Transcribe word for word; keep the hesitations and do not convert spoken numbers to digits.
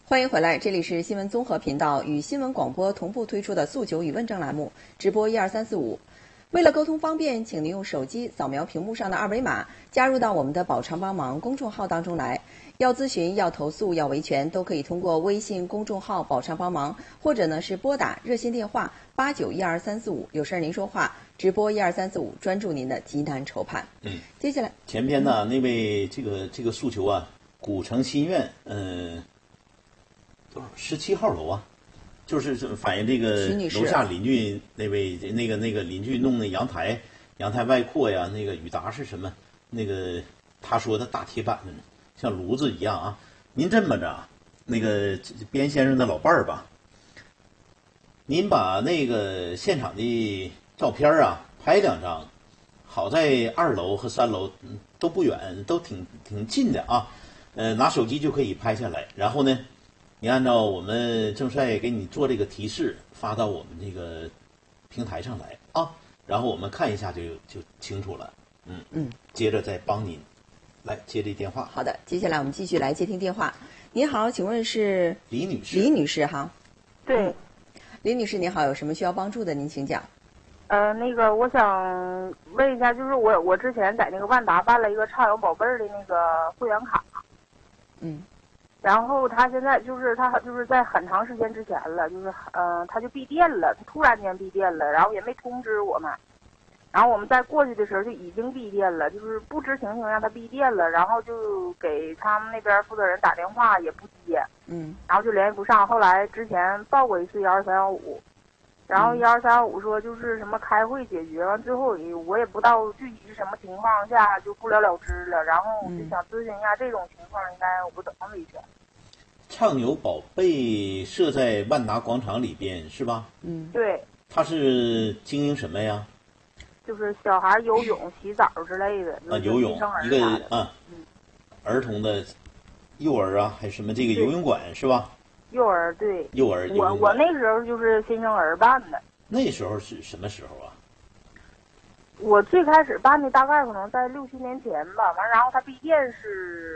欢迎回来，这里是新闻综合频道与新闻广播同步推出的诉求与问政栏目，直播一二三四五。为了沟通方便，请您用手机扫描屏幕上的二维码，加入到我们的保常帮忙公众号当中来。要咨询、要投诉、要维权，都可以通过微信公众号保常帮忙，或者呢是拨打热线电话八九一二三四五，有事儿您说话。直播一二三四五，专注您的急难愁盼。 嗯， 接下来前边呢，那位这个这个诉求啊，古城新苑，嗯、呃，多少十七号楼啊，就是反映这个楼下邻居那位那个那个邻居弄的阳台，阳台外扩呀，那个雨达是什么？那个他说的大铁板子像炉子一样啊。您这么着，那个边先生的老伴儿吧，您把那个现场的照片啊拍两张，好在二楼和三楼都不远，都挺挺近的啊。呃，拿手机就可以拍下来，然后呢，你按照我们郑帅给你做这个提示发到我们这个平台上来啊，然后我们看一下就就清楚了。嗯嗯，接着再帮您来接这电话。 好的，接下来我们继续来接听电话。您好，请问是李女士？ 李女士哈。 对， 李女士您好，有什么需要帮助的您请讲。 呃，那个我想问一下，就是我我之前在那个万达办了一个畅游宝贝儿的那个会员卡。 嗯。 然后他现在就是他就是在很长时间之前了，就是呃他就闭店了，他突然间闭店了，然后也没通知我们，然后我们在过去的时候就已经闭店了，就是不知情情让他闭店了，然后就给他们那边负责人打电话也不接， 嗯， 然后就联系不上，后来之前报过一次幺二三幺五。然后幺二三幺五说就是什么开会解决完，最后也我也不知道具体是什么情况下就不了了之了。然后我就想咨询一下这种情况应该我不怎么维权。 畅游宝贝设在万达广场里边是吧？ 嗯， 对。 它是经营什么呀？ 就是小孩游泳、洗澡之类的。 啊，游泳一个啊，嗯，儿童的幼儿啊，还是什么这个游泳馆是吧？ 幼儿对， 幼儿我我那时候就是新生儿办的。 那时候是什么时候啊？ 我最开始办的大概可能在六七年前吧，完然后他闭店是